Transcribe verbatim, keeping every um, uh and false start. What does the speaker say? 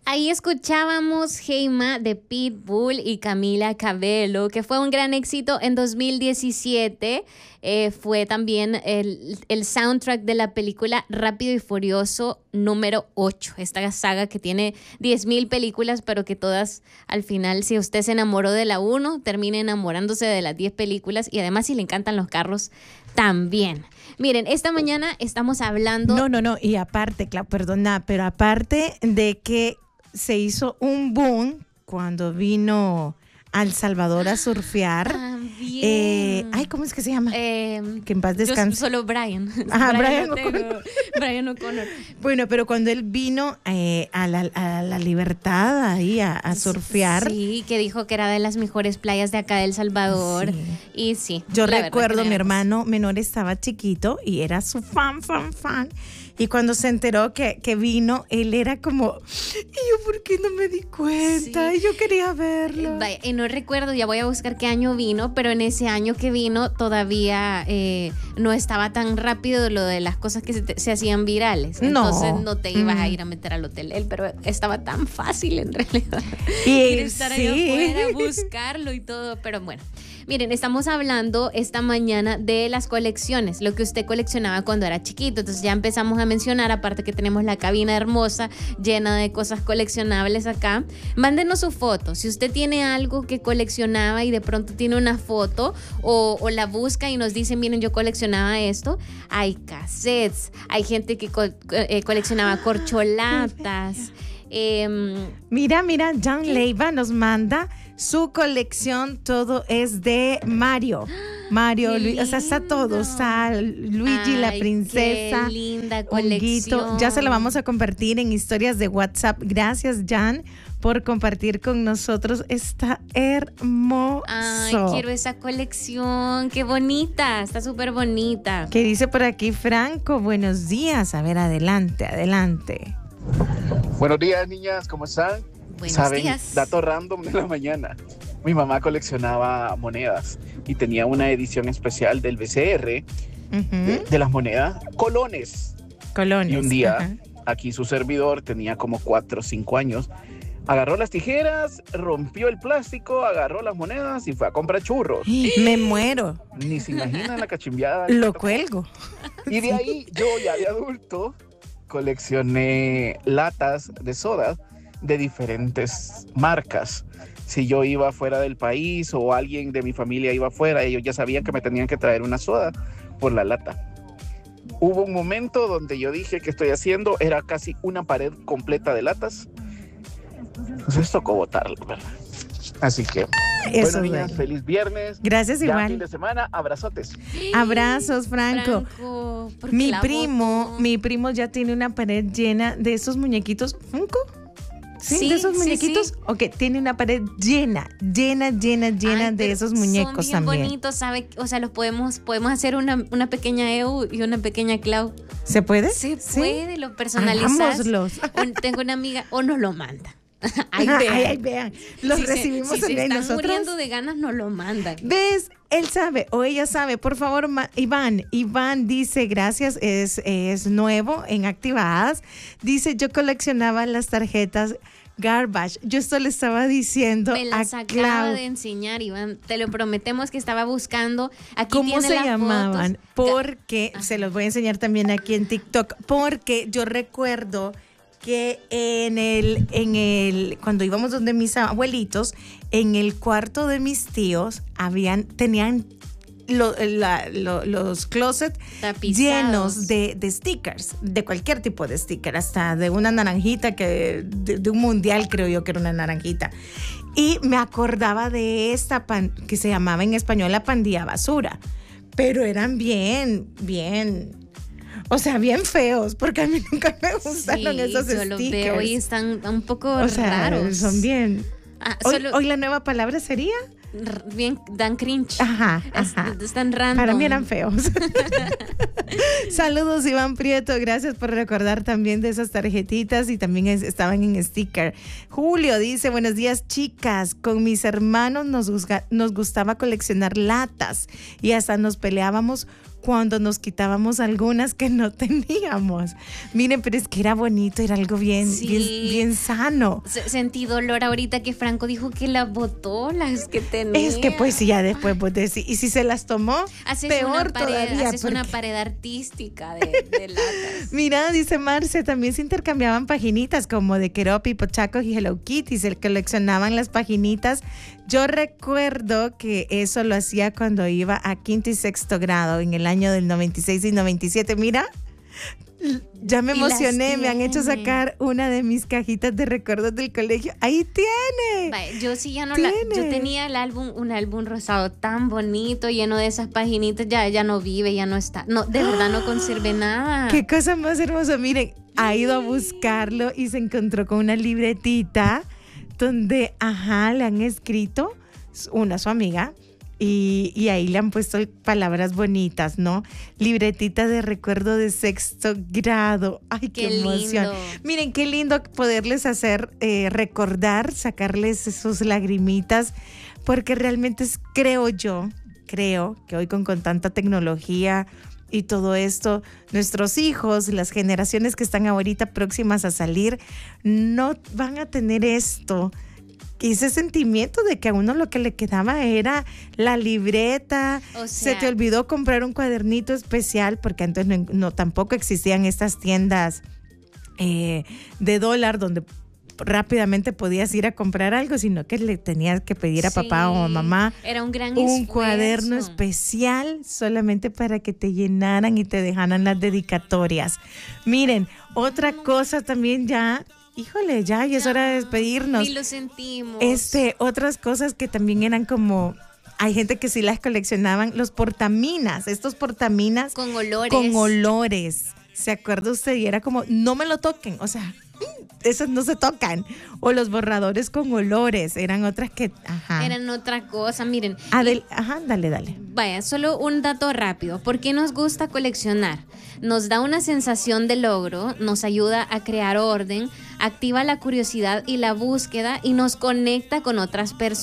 Ahí escuchábamos Heima de Pitbull y Camila Cabello, que fue un gran éxito en dos mil diecisiete. Eh, fue también el, el soundtrack de la película Rápido y Furioso número ocho. Esta saga que tiene diez mil películas, pero que todas al final, si usted se enamoró de la uno, termina enamorándose de las diez películas. Y además, si le encantan los carros, también. Miren, esta mañana estamos hablando... No, no, no. Y aparte, claro, perdona, pero aparte de que se hizo un boom cuando vino a El Salvador a surfear. Ah, bien. Eh, ay, ¿cómo es que se llama? Eh, que en paz descanse. Yo solo Brian. Ajá, Brian, Brian O'Connor. Brian O'Connor. Bueno, pero cuando él vino eh, a, la, a la libertad ahí a, a surfear. Sí, que dijo que era de las mejores playas de acá de El Salvador. Sí. Y sí. Yo recuerdo, mi hermano menor estaba chiquito y era su fan, fan, fan. Y cuando se enteró que, que vino, él era como, ¿y yo por qué no me di cuenta? Sí. Y yo quería verlo. Vaya, y no recuerdo, ya voy a buscar qué año vino, pero en ese año que vino todavía eh, no estaba tan rápido lo de las cosas que se, te, se hacían virales. Entonces no, no te ibas mm. a ir a meter al hotel, él, pero estaba tan fácil en realidad. Y ir estar sí. allá afuera, buscarlo y todo, pero bueno. Miren, estamos hablando esta mañana de las colecciones, lo que usted coleccionaba cuando era chiquito. Entonces ya empezamos a mencionar, aparte que tenemos la cabina hermosa llena de cosas coleccionables acá. Mándenos su foto. Si usted tiene algo que coleccionaba y de pronto tiene una foto o, o la busca y nos dice, miren, yo coleccionaba esto. Hay cassettes, hay gente que co- eh, coleccionaba corcholatas. Eh, mira, mira, Jan Leiva nos manda su colección, todo es de Mario. Mario, Luis, o sea, está todo. Está Luigi, Ay, la princesa. Qué linda colección. Honguito. Ya se lo vamos a compartir en historias de WhatsApp. Gracias, Jan, por compartir con nosotros. Está hermoso. Ay, quiero esa colección. Qué bonita. Está súper bonita. ¿Qué dice por aquí Franco? Buenos días. A ver, adelante, adelante. Buenos días, niñas. ¿Cómo están? Buenos ¿Saben? días. Dato random de la mañana. Mi mamá coleccionaba monedas y tenía una edición especial del B C R uh-huh. de, de las monedas colones. Colones. Y un día, uh-huh. aquí su servidor tenía como cuatro o cinco años, agarró las tijeras, rompió el plástico, agarró las monedas y fue a comprar churros. Me muero. Ni se imagina la cachimbiada. Lo cuelgo. Y de ahí, yo ya de adulto, coleccioné latas de soda de diferentes marcas. Si yo iba fuera del país o alguien de mi familia iba fuera, ellos ya sabían que me tenían que traer una soda por la lata. Hubo un momento donde yo dije, ¿qué estoy haciendo? Era casi una pared completa de latas. Entonces tocó botarlo, ¿verdad? Así que, Eso, bueno, niñas, feliz viernes. Gracias, ya igual. fin de semana, abrazotes. Abrazos, Franco. Franco mi primo, botó? mi primo ya tiene una pared llena de esos muñequitos Funko. ¿Sí? Sí, ¿De esos sí, muñequitos? Sí. Ok, tiene una pared llena, llena, llena, llena Ay, de esos muñecos son bien también. bonitos, ¿sabe? O sea, los podemos, podemos hacer una, una pequeña E U y una pequeña Clau. ¿Se puede? Se ¿Sí? puede, lo personalizas. Hagámoslos. O, tengo una amiga, o nos lo manda. Ahí Ajá, vean. Ahí, ahí vean. Los si recibimos se, si en se están nosotros. muriendo de ganas, nos lo mandan. ¿Ves? Él sabe o ella sabe. Por favor, Ma- Iván. Iván dice, gracias, es, es nuevo en Activadas. Dice, yo coleccionaba las tarjetas Garbage. Yo esto le estaba diciendo Me las a acaba Clau. de enseñar, Iván. Te lo prometemos que estaba buscando. Aquí ¿Cómo tiene se las llamaban? fotos. Porque, Ajá. se los voy a enseñar también aquí en TikTok, porque yo recuerdo que en el, en el, cuando íbamos donde mis abuelitos, en el cuarto de mis tíos, habían, tenían lo, la, lo, los closets Tapizados. llenos de, de stickers, de cualquier tipo de sticker, hasta de una naranjita, que de, de un mundial creo yo que era una naranjita. Y me acordaba de esta pan, que se llamaba en español la pandilla basura, pero eran bien, bien... O sea, bien feos, porque a mí nunca me gustaron sí, esos yo los stickers. veo y están un poco o sea, raros. Son bien... Ah, hoy, solo, hoy la nueva palabra sería... r- bien, dan cringe. Ajá, Es- ajá. están random. Para mí eran feos. Saludos, Iván Prieto. Gracias por recordar también de esas tarjetitas y también es, estaban en sticker. Julio dice, buenos días, chicas. Con mis hermanos nos, gusga, nos gustaba coleccionar latas y hasta nos peleábamos cuando nos quitábamos algunas que no teníamos. Miren, pero es que era bonito, era algo bien, Sí. bien, bien sano. Se- Sentí dolor ahorita que Franco dijo que las botó, las que tenía. Es que pues sí, ya después vos decís, y si se las tomó, Haces peor una pared, todavía. haces una porque- pared artística de, de latas. Mira, dice Marce, también se intercambiaban paginitas como de Keropi, Pochacos y Hello Kitty, se coleccionaban las paginitas. Yo recuerdo que eso lo hacía cuando iba a quinto y sexto grado en el año del noventa y seis y noventa y siete. Mira, ya me Y las emocioné, me han hecho tiene. sacar una de mis cajitas de recuerdos del colegio. Ahí tiene. Vaya, yo sí ya no la, yo Tiene. tenía el álbum, un álbum rosado tan bonito, lleno de esas paginitas, ya, ya no vive, ya no está. No, de verdad no conservé nada. Qué cosa más hermosa. Miren, ha ido a buscarlo y se encontró con una libretita donde, ajá, le han escrito una su amiga y, y ahí le han puesto palabras bonitas, ¿no? Libretita de recuerdo de sexto grado. Ay, qué, Qué emoción. lindo. Miren, qué lindo poderles hacer eh, recordar, sacarles sus lagrimitas, porque realmente es, creo yo, creo que hoy con, con tanta tecnología y todo esto, nuestros hijos, las generaciones que están ahorita próximas a salir, no van a tener esto, ese sentimiento de que a uno lo que le quedaba era la libreta, O se sea- te olvidó comprar un cuadernito especial, porque antes no, no tampoco existían estas tiendas eh, de dólar donde rápidamente podías ir a comprar algo, sino que le tenías que pedir a Sí, papá o a mamá era un gran un esfuerzo. cuaderno especial solamente para que te llenaran y te dejaran las dedicatorias. Miren, otra cosa también ya, híjole, ya, ya es hora de despedirnos. Ni lo sentimos. Este, otras cosas que también eran como, hay gente que sí las coleccionaban, los portaminas, estos portaminas Con olores. con olores. ¿Se acuerda usted? Y era como, no me lo toquen, o sea, esos no se tocan. O los borradores con olores, eran otras que, ajá. Eran otra cosa, miren. Adel, ajá, dale, dale. Vaya, solo un dato rápido. ¿Por qué nos gusta coleccionar? Nos da una sensación de logro, nos ayuda a crear orden, activa la curiosidad y la búsqueda y nos conecta con otras personas.